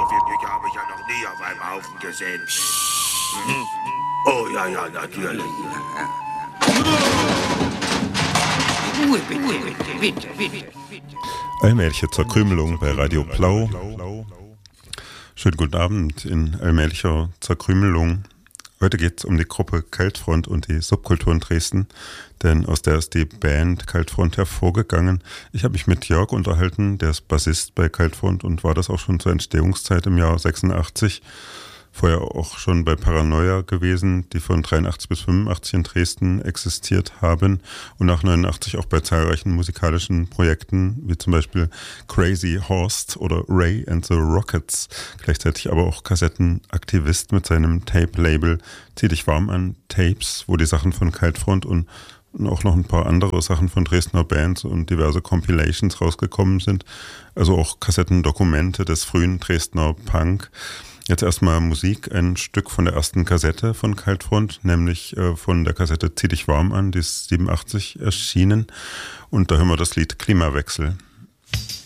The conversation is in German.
so viel Glück habe ich ja noch nie auf einem Haufen gesehen. Mhm. Oh ja, ja, natürlich. Ruhe, bitte, bitte. Allmähliche Zerkrümelung bei Radio Blau. Schönen guten Abend in allmählicher Zerkrümelung. Heute geht es um die Gruppe Kaltfront und die Subkultur in Dresden, denn aus der ist die Band Kaltfront hervorgegangen. Ich habe mich mit Jörg unterhalten, der ist Bassist bei Kaltfront und war das auch schon zur Entstehungszeit im Jahr 86. Vorher auch schon bei Paranoia gewesen, die von 83 bis 85 in Dresden existiert haben und nach 89 auch bei zahlreichen musikalischen Projekten, wie zum Beispiel Crazy Horst oder Ray and the Rockets, gleichzeitig aber auch Kassettenaktivist mit seinem Tape-Label Zieh dich warm an Tapes, wo die Sachen von Kaltfront und auch noch ein paar andere Sachen von Dresdner Bands und diverse Compilations rausgekommen sind, also auch Kassettendokumente des frühen Dresdner Punk. Jetzt erstmal Musik, ein Stück von der ersten Kassette von Kaltfront, nämlich von der Kassette Zieh dich warm an, die ist 87 erschienen. Und da hören wir das Lied Klimawechsel.